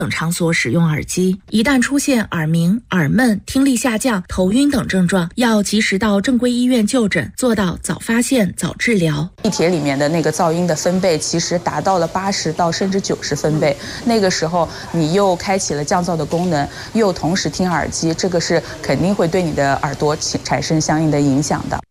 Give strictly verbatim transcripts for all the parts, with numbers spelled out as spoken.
等场所使用耳机。一旦出现耳鸣、耳闷、听力下降、头晕等症状，要及时到正规医院就诊，做到早发现、早治疗。 地铁里面的那个噪音的分贝其实达到了八十到甚至九十分贝，那个时候你又开启了降噪的功能，又同时听耳机，这个是肯定会对你的耳朵产生相应的影响的。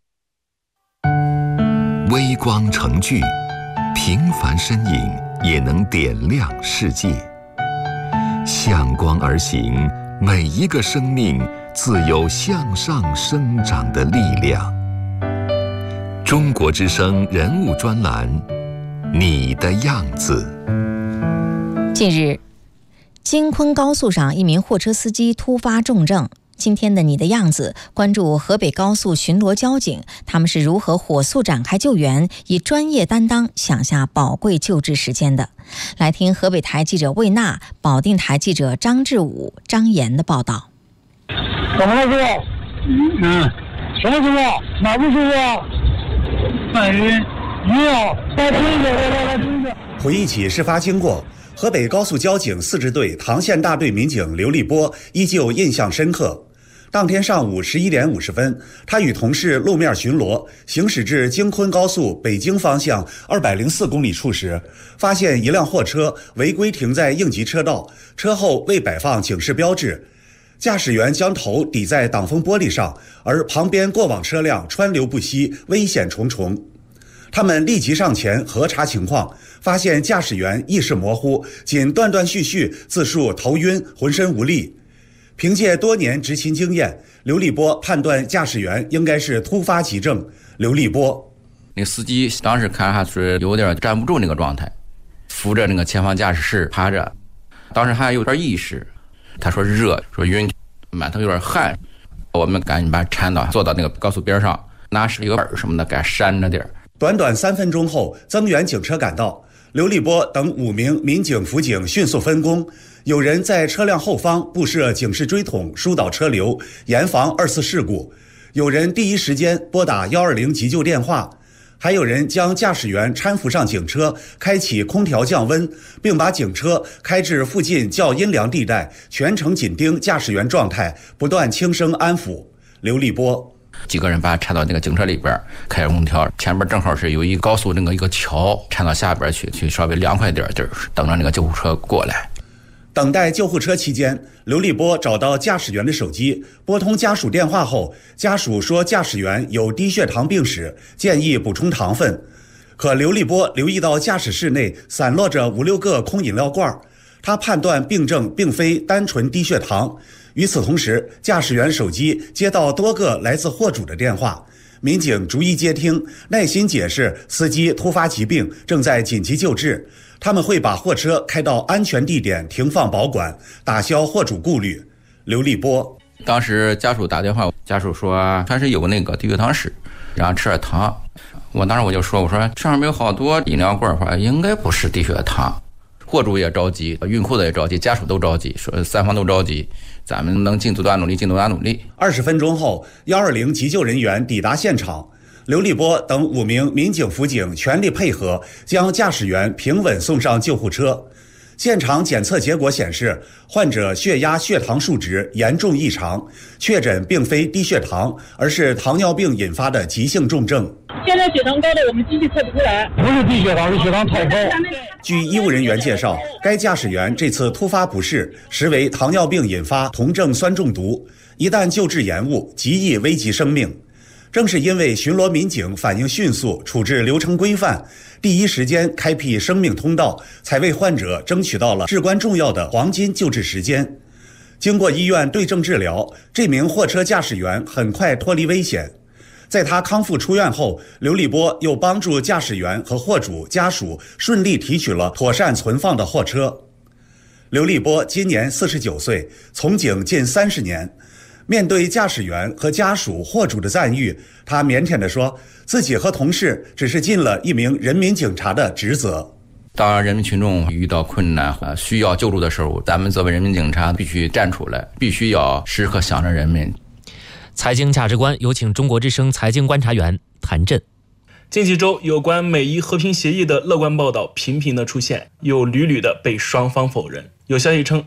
微光成炬，平凡身影也能点亮世界。向光而行，每一个生命自有向上生长的力量。中国之声人物专栏，你的样子。 近日，京昆高速上一名货车司机突发重症。今天的你的样子关注河北高速巡逻交警，他们是如何火速展开救援，以专业担当抢下宝贵救治时间的。来听河北台记者魏娜、保定台记者张志武、张岩的报道。 怎么了，师傅？嗯，什么情况？哪不舒服啊？犯晕，晕啊！来听一下，来来来听一下。 回忆起事发经过，河北高速交警四支队唐县大队民警刘立波依旧印象深刻。当天上午十一点五十分，他与同事路面巡逻，行驶至京昆高速北京方向二百零四公里处时，发现一辆货车违规停在应急车道，车后未摆放警示标志，驾驶员将头抵在挡风玻璃上，而旁边过往车辆川流不息，危险重重。他们立即上前核查情况，发现驾驶员意识模糊，仅断断续续自述头晕、浑身无力。凭借多年执勤经验，刘立波判断驾驶员应该是突发急症。刘立波， 那司机当时看还是有点站不住那个状态，扶着那个前方驾驶室趴着，当时还有点意识。他说热，说晕，满头有点汗。我们赶紧把他搀到，坐到那个高速边上，拿一个板什么的给他扇着点。 短短三分钟后，增援警车赶到，刘立波等五名民警辅警迅速分工。有人在车辆后方布设警示锥筒，疏导车流，严防二次事故；有人第一时间拨打一二零急救电话；还有人将驾驶员搀扶上警车，开启空调降温，并把警车开至附近较阴凉地带，全程紧盯驾驶员状态，不断轻声安抚。刘立波， 几个人把他搀到那个警车里边，开空调，前边正好是有一高速那个一个桥，搀到下边去，去稍微凉快点地儿，等着那个救护车过来。 等待救护车期间，刘立波找到驾驶员的手机，拨通家属电话后，家属说驾驶员有低血糖病史，建议补充糖分。可刘立波留意到驾驶室内散落着五六个空饮料罐，他判断病症并非单纯低血糖。与此同时，驾驶员手机接到多个来自货主的电话，民警逐一接听，耐心解释司机突发疾病，正在紧急救治。他们会把货车开到安全地点停放保管，打消货主顾虑。刘立波， 当时家属打电话，家属说他是有那个低血糖史，然后吃点糖。我当时我就说，我说上面有好多饮料罐，话应该不是低血糖。货主也着急，孕妇的也着急，家属都着急，说三方都着急，咱们能尽多大努力尽多大努力。 二十分钟后，一二零急救人员抵达现场。刘立波等五名民警辅警全力配合，将驾驶员平稳送上救护车。现场检测结果显示，患者血压、血糖数值严重异常，确诊并非低血糖，而是糖尿病引发的急性重症。 现在血糖高的我们机器测不出来，不是低血糖，是血糖太高。 据医务人员介绍，该驾驶员这次突发不适实为糖尿病引发酮症酸中毒，一旦救治延误，极易危及生命。正是因为巡逻民警反应迅速，处置流程规范，第一时间开辟生命通道，才为患者争取到了至关重要的黄金救治时间。经过医院对症治疗，这名货车驾驶员很快脱离危险。在他康复出院后，刘立波又帮助驾驶员和货主家属顺利提取了妥善存放的货车。刘立波今年四十九岁，从警近三十年。面对驾驶员和家属、货主的赞誉，他腼腆地说，自己和同事只是尽了一名人民警察的职责。 当人民群众遇到困难需要救助的时候，咱们作为人民警察必须站出来，必须要时刻想着人民。 财经价值观，有请中国之声财经观察员谭震。 近几周有关美伊和平协议的乐观报道频频的出现，又屡屡的被双方否认。有消息称，